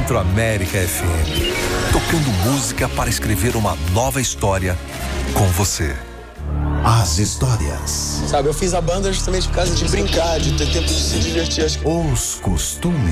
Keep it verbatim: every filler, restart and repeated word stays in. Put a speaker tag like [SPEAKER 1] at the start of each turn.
[SPEAKER 1] Centro América F M. Tocando música para escrever uma nova história com você.
[SPEAKER 2] As histórias.
[SPEAKER 3] Sabe, eu fiz a banda justamente por causa de brincar, de ter tempo de se divertir.
[SPEAKER 2] Os costumes.